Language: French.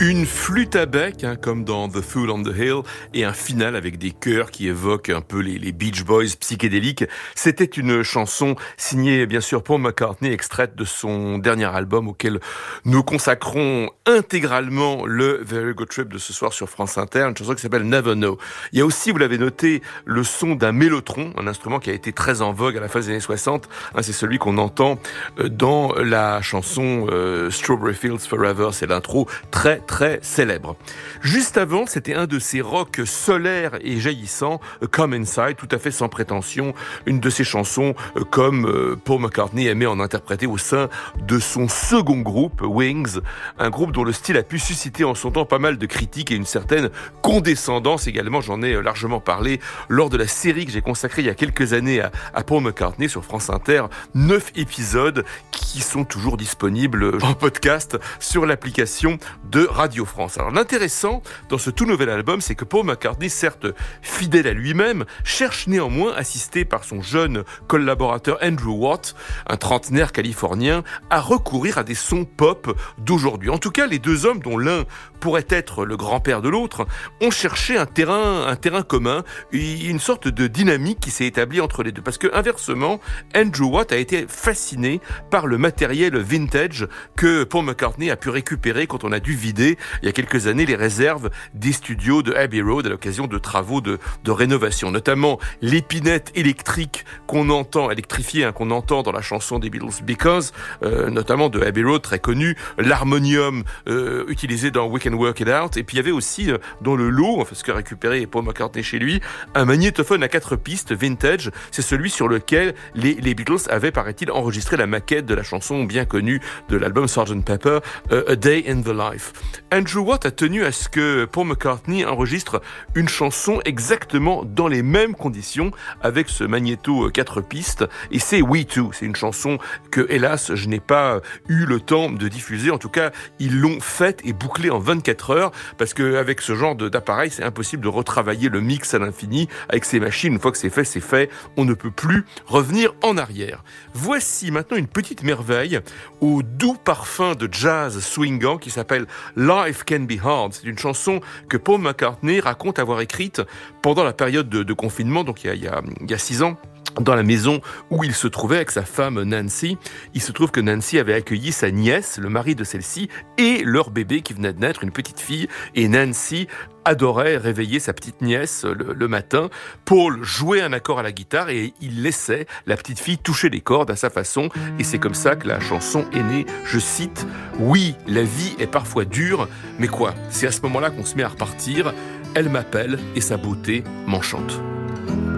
Une flûte à bec, comme dans The Fool on the Hill, et un final avec des chœurs qui évoquent un peu les Beach Boys psychédéliques. C'était une chanson signée, bien sûr, Paul McCartney, extraite de son dernier album auquel nous consacrons intégralement le Very Good Trip de ce soir sur France Inter, une chanson qui s'appelle Never Know. Il y a aussi, vous l'avez noté, le son d'un mélotron, un instrument qui a été très en vogue à la fin des années 60. C'est celui qu'on entend dans la chanson Strawberry Fields Forever. C'est l'intro très célèbre. Juste avant, c'était un de ces rocks solaires et jaillissants, Come Inside, tout à fait sans prétention, une de ces chansons comme Paul McCartney aimait en interpréter au sein de son second groupe, Wings, un groupe dont le style a pu susciter en son temps pas mal de critiques et une certaine condescendance également. J'en ai largement parlé lors de la série que j'ai consacrée il y a quelques années à Paul McCartney sur France Inter, 9 épisodes qui sont toujours disponibles en podcast sur l'application de Radio France. Alors l'intéressant dans ce tout nouvel album, c'est que Paul McCartney, certes fidèle à lui-même, cherche néanmoins, assisté par son jeune collaborateur Andrew Watt, un trentenaire californien, à recourir à des sons pop d'aujourd'hui. En tout cas, les deux hommes, dont l'un pourrait être le grand-père de l'autre, ont cherché un terrain commun, une sorte de dynamique qui s'est établie entre les deux. Parce que, inversement, Andrew Watt a été fasciné par le matériel vintage que Paul McCartney a pu récupérer quand on a dû vider, il y a quelques années, les réserves des studios de Abbey Road à l'occasion de travaux de rénovation. Notamment l'épinette électrique électrifiée qu'on entend dans la chanson des Beatles Because, notamment de Abbey Road, très connu, l'harmonium utilisé dans We Can Work It Out, et puis il y avait aussi dans le lot, ce que récupérait Paul McCartney chez lui, un magnétophone à 4 pistes vintage. C'est celui sur lequel les Beatles avaient, paraît-il, enregistré la maquette de la chanson bien connue de l'album Sgt. Pepper, A Day in the Life. Andrew Watt a tenu à ce que Paul McCartney enregistre une chanson exactement dans les mêmes conditions avec ce magnéto 4 pistes, et c'est We Too. C'est une chanson que, hélas, je n'ai pas eu le temps de diffuser. En tout cas, ils l'ont faite et bouclée en 24 heures, parce qu'avec ce genre d'appareil, c'est impossible de retravailler le mix à l'infini avec ces machines. Une fois que c'est fait, on ne peut plus revenir en arrière. Voici maintenant une petite merveille au doux parfum de jazz swingant qui s'appelle Life Can Be Hard. C'est une chanson que Paul McCartney raconte avoir écrite pendant la période de confinement, donc il y a 6 ans. Dans la maison où il se trouvait avec sa femme Nancy. Il se trouve que Nancy avait accueilli sa nièce, le mari de celle-ci, et leur bébé qui venait de naître, une petite fille. Et Nancy adorait réveiller sa petite nièce le matin. Paul jouait un accord à la guitare et il laissait la petite fille toucher les cordes à sa façon. Et c'est comme ça que la chanson est née. Je cite, « Oui, la vie est parfois dure, mais quoi ? C'est à ce moment-là qu'on se met à repartir. Elle m'appelle et sa beauté m'enchante. »